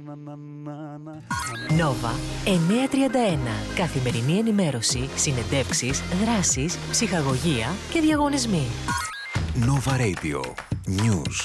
Νόβα 931. Καθημερινή ενημέρωση, συνεντεύξεις, δράσεις, ψυχαγωγία και διαγωνισμοί. Nova Radio News.